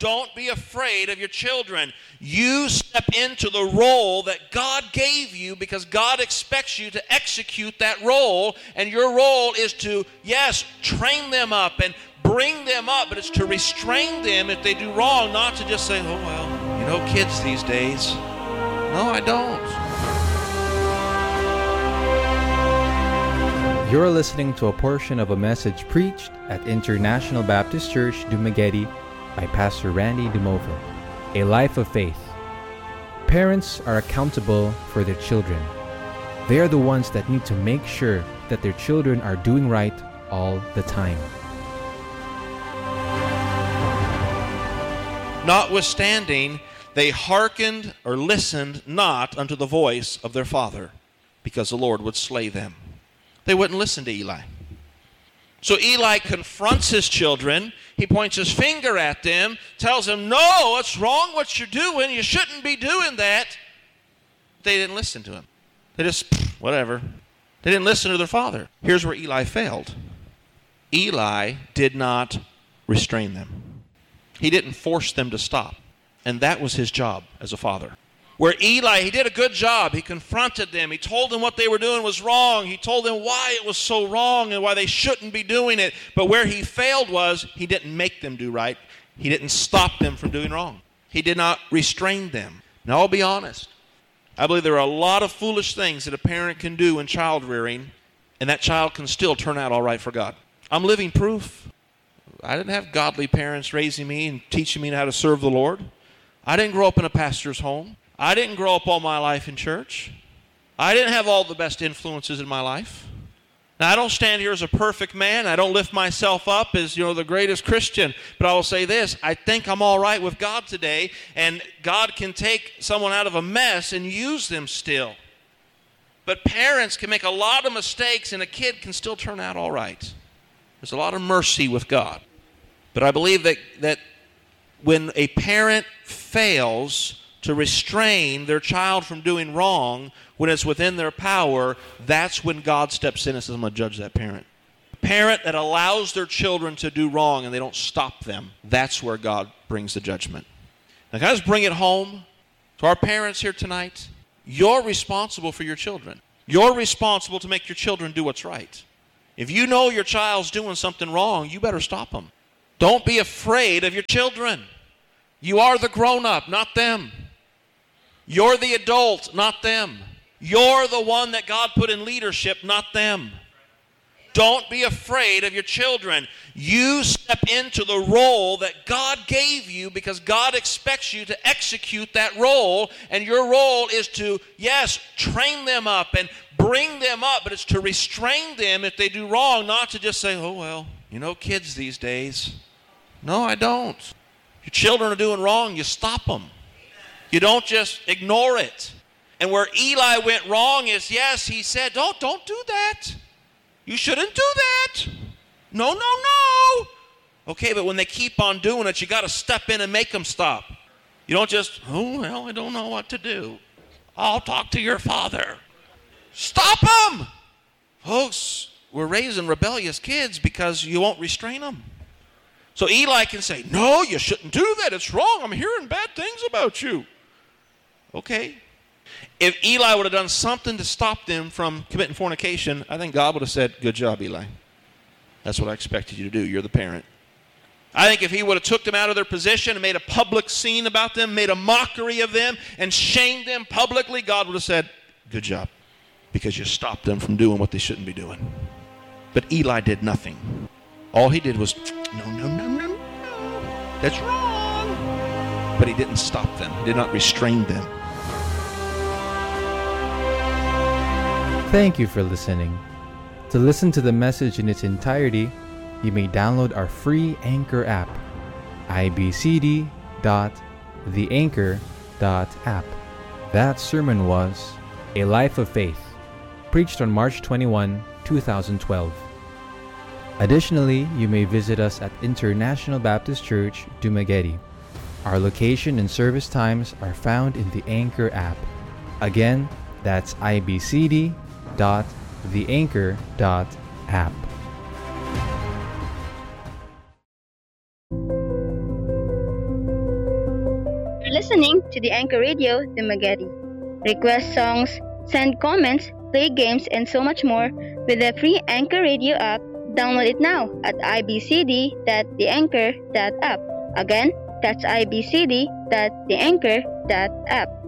Don't be afraid of your children. You step into the role that God gave you because God expects you to execute that role. And your role is to, yes, train them up and bring them up, but it's to restrain them if they do wrong, not to just say, oh, well, you know kids these days. No, I don't. You're listening to a portion of a message preached at International Baptist Church, Dumaguete by Pastor Randy Dumover. A life of faith. Parents are accountable for their children. They are the ones that need to make sure that their children are doing right all the time. Notwithstanding, they hearkened or listened not unto the voice of their father, because the Lord would slay them. They wouldn't listen to Eli. So Eli confronts his children. He points his finger at them, tells them, no, it's wrong what you're doing. You shouldn't be doing that. They didn't listen to him. They just, whatever. They didn't listen to their father. Here's where Eli failed. Eli did not restrain them. He didn't force them to stop. And that was his job as a father. Where Eli, he did a good job. He confronted them. He told them what they were doing was wrong. He told them why it was so wrong and why they shouldn't be doing it. But where he failed was he didn't make them do right. He didn't stop them from doing wrong. He did not restrain them. Now, I'll be honest. I believe there are a lot of foolish things that a parent can do in child rearing, and that child can still turn out all right for God. I'm living proof. I didn't have godly parents raising me and teaching me how to serve the Lord. I didn't grow up in a pastor's home. I didn't grow up all my life in church. I didn't have all the best influences in my life. Now, I don't stand here as a perfect man. I don't lift myself up as, the greatest Christian. But I will say this, I think I'm all right with God today, and God can take someone out of a mess and use them still. But parents can make a lot of mistakes, and a kid can still turn out all right. There's a lot of mercy with God. But I believe that when a parent fails to restrain their child from doing wrong when it's within their power, that's when God steps in and says, I'm going to judge that parent. A parent that allows their children to do wrong and they don't stop them, that's where God brings the judgment. Now, can I just bring it home to our parents here tonight? You're responsible for your children. You're responsible to make your children do what's right. If you know your child's doing something wrong, you better stop them. Don't be afraid of your children. You are the grown-up, not them. You're the adult, not them. You're the one that God put in leadership, not them. Don't be afraid of your children. You step into the role that God gave you because God expects you to execute that role. And your role is to, yes, train them up and bring them up, but it's to restrain them if they do wrong, not to just say, oh, well, kids these days. No, I don't. Your children are doing wrong, you stop them. You don't just ignore it. And where Eli went wrong is, yes, he said, don't do that. You shouldn't do that. No. Okay, but when they keep on doing it, you got to step in and make them stop. You don't just, I don't know what to do. I'll talk to your father. Stop them. Folks, we're raising rebellious kids because you won't restrain them. So Eli can say, no, you shouldn't do that. It's wrong. I'm hearing bad things about you. Okay. If Eli would have done something to stop them from committing fornication, I think God would have said, good job, Eli. That's what I expected you to do. You're the parent. I think if he would have took them out of their position and made a public scene about them, made a mockery of them, and shamed them publicly, God would have said, good job, because you stopped them from doing what they shouldn't be doing. But Eli did nothing. All he did was, no. That's wrong. But he didn't stop them. He did not restrain them. Thank you for listening. To listen to the message in its entirety, you may download our free Anchor app, ibcd.theanchor.app. That sermon was A Life of Faith, preached on March 21, 2012. Additionally, you may visit us at International Baptist Church, Dumaguete. Our location and service times are found in the Anchor app. Again, that's ibcd.theanchor.app. listening to the Anchor Radio Dumaguete. Request songs, send comments, play games, and so much more with the free Anchor Radio app. Download it now at ibcd.theanchor.app. Again, that's ibcd.theanchor.app.